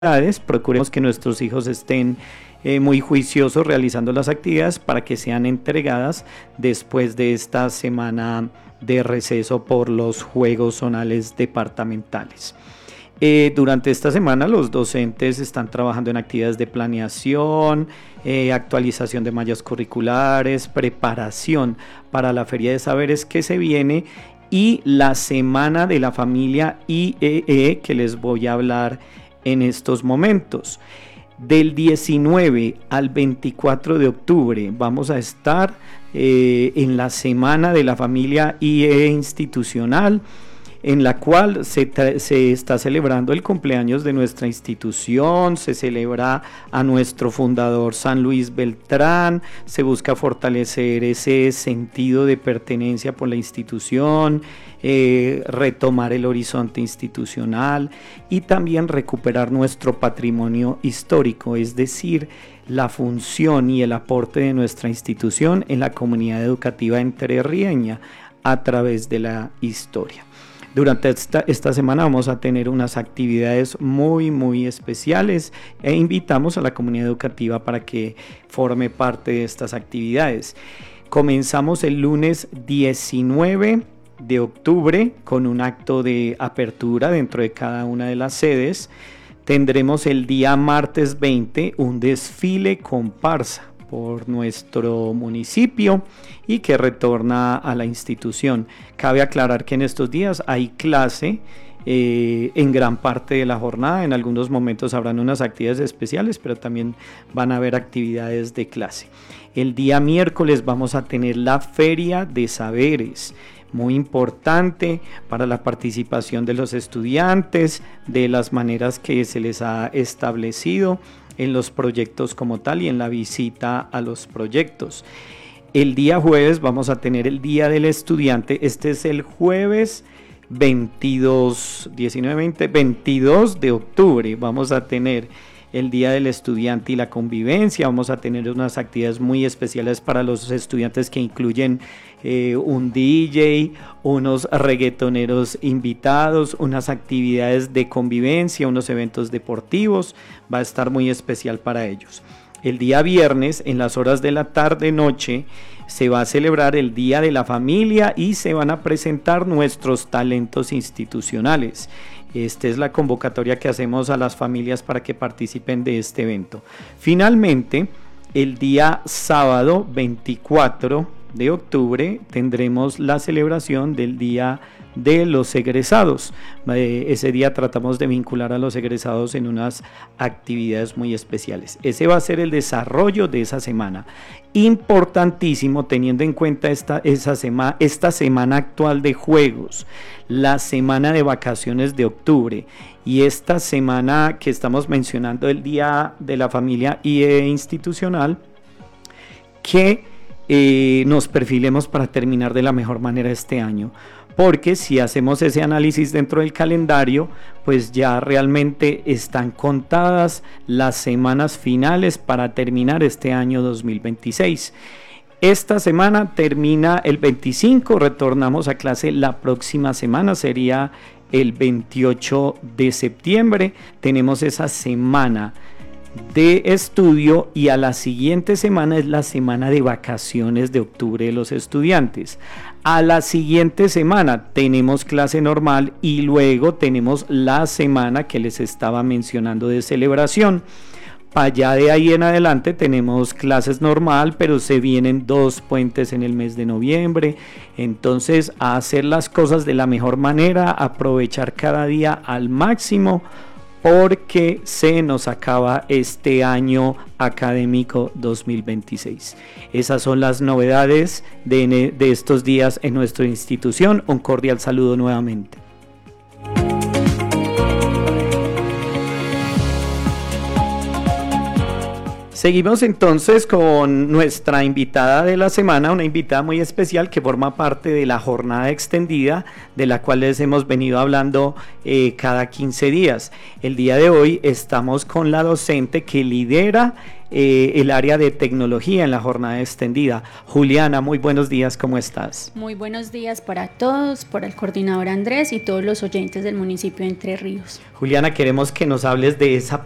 procuremos que nuestros hijos estén muy juiciosos realizando las actividades para que sean entregadas después de esta semana de receso por los Juegos Zonales Departamentales. Durante esta semana los docentes están trabajando en actividades de planeación, actualización de mallas curriculares, preparación para la Feria de Saberes que se viene y la Semana de la Familia IEE que les voy a hablar en estos momentos. Del 19 al 24 de octubre vamos a estar en la Semana de la Familia IEE institucional, en la cual se está celebrando el cumpleaños de nuestra institución, se celebra a nuestro fundador San Luis Beltrán, se busca fortalecer ese sentido de pertenencia por la institución, retomar el horizonte institucional y también recuperar nuestro patrimonio histórico, es decir, la función y el aporte de nuestra institución en la comunidad educativa entrerriaña a través de la historia. Durante esta semana vamos a tener unas actividades muy especiales e invitamos a la comunidad educativa para que forme parte de estas actividades. Comenzamos el lunes 19 de octubre con un acto de apertura dentro de cada una de las sedes. Tendremos el día martes 20 un desfile comparsa por nuestro municipio y que retorna a la institución. Cabe aclarar que en estos días hay clase en gran parte de la jornada, en algunos momentos habrán unas actividades especiales, pero también van a haber actividades de clase. El día miércoles vamos a tener la Feria de Saberes, muy importante para la participación de los estudiantes, de las maneras que se les ha establecido en los proyectos como tal y en la visita a los proyectos. El día jueves vamos a tener el Día del Estudiante. Este es el jueves 22 de octubre. Vamos a tener el Día del Estudiante y la convivencia. Vamos a tener unas actividades muy especiales para los estudiantes que incluyen un DJ, unos reggaetoneros invitados, unas actividades de convivencia, unos eventos deportivos. Va a estar muy especial para ellos. El día viernes, en las horas de la tarde-noche, se va a celebrar el Día de la Familia y se van a presentar nuestros talentos institucionales. Esta es la convocatoria que hacemos a las familias para que participen de este evento. Finalmente, el día sábado 24 de octubre tendremos la celebración del Día de los Egresados. Ese día tratamos de vincular a los egresados en unas actividades muy especiales. Ese va a ser el desarrollo de esa semana. Importantísimo teniendo en cuenta esta semana actual de juegos, la semana de vacaciones de octubre y esta semana que estamos mencionando, el Día de la Familia IE institucional, que nos perfilemos para terminar de la mejor manera este año, porque si hacemos ese análisis dentro del calendario, pues ya realmente están contadas las semanas finales para terminar este año 2026. Esta semana termina el 25, retornamos a clase la próxima semana, sería el 28 de septiembre, tenemos esa semana de estudio y a la siguiente semana es la semana de vacaciones de octubre de los estudiantes. A la siguiente semana tenemos clase normal y luego tenemos la semana que les estaba mencionando de celebración. Para allá de ahí en adelante tenemos clases normal, pero se vienen 2 puentes en el mes de noviembre. Entonces, a hacer las cosas de la mejor manera, aprovechar cada día al máximo, porque se nos acaba este año académico 2026. Esas son las novedades de estos días en nuestra institución. Un cordial saludo nuevamente. Seguimos entonces con nuestra invitada de la semana, una invitada muy especial que forma parte de la jornada extendida de la cual les hemos venido hablando cada 15 días. El día de hoy estamos con la docente que lidera el área de tecnología en la jornada extendida. Juliana, muy buenos días, ¿cómo estás? Muy buenos días para todos, para el coordinador Andrés y todos los oyentes del municipio de Entre Ríos. Juliana, queremos que nos hables de esa